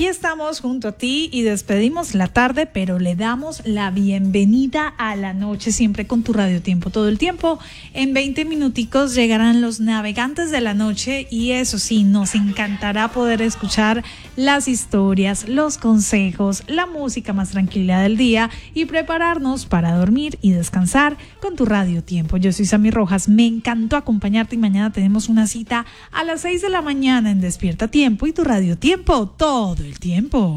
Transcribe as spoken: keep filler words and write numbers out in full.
Aquí estamos junto a ti y despedimos la tarde, pero le damos la bienvenida a la noche, siempre con tu Radio Tiempo todo el tiempo. En veinte minuticos llegarán los navegantes de la noche y eso sí, nos encantará poder escuchar las historias, los consejos, la música más tranquila del día y prepararnos para dormir y descansar con tu Radio Tiempo. Yo soy Sammy Rojas, me encantó acompañarte y mañana tenemos una cita a las seis de la mañana en Despierta Tiempo y tu Radio Tiempo todo el tiempo.